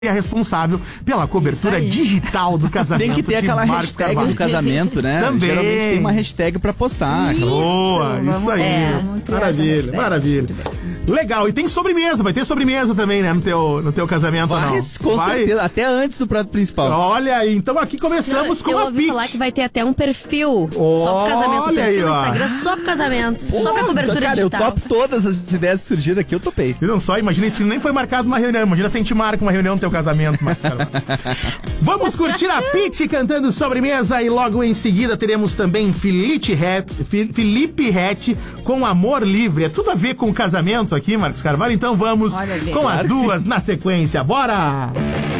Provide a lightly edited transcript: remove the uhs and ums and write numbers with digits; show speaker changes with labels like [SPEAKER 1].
[SPEAKER 1] é responsável pela cobertura digital do casamento.
[SPEAKER 2] Tem que ter aquela hashtag do casamento, né?
[SPEAKER 1] Também.
[SPEAKER 2] Geralmente tem uma hashtag pra postar.
[SPEAKER 1] Boa, isso aí. Maravilha, maravilha. Legal, e tem sobremesa, vai ter sobremesa também, né, no teu casamento,
[SPEAKER 2] Mas, com certeza, até antes do prato principal.
[SPEAKER 1] Olha aí, então aqui começamos com a
[SPEAKER 3] ouvi falar que vai ter até um perfil só pro casamento,
[SPEAKER 1] Olha
[SPEAKER 3] perfil
[SPEAKER 1] aí,
[SPEAKER 3] no
[SPEAKER 1] ó.
[SPEAKER 3] Instagram só pro casamento, só pra cobertura
[SPEAKER 2] cara,
[SPEAKER 3] digital.
[SPEAKER 2] eu topo todas as ideias que surgiram aqui, eu topei.
[SPEAKER 1] Viram só? Imagina se nem foi marcado uma reunião. Imagina se a gente marca uma reunião no teu casamento, Marcelo. Vamos curtir a Pitty cantando sobremesa e logo em seguida teremos também Felipe Ret com Amor Livre. É tudo a ver com o casamento aqui, Marcos Carvalho. Então vamos com as duas na sequência. Bora!